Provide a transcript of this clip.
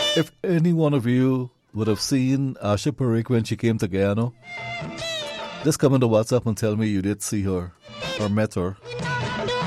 If any one of you would have seen Asha Parikh when she came to Guyana, just come on the WhatsApp and tell me you did see her or met her.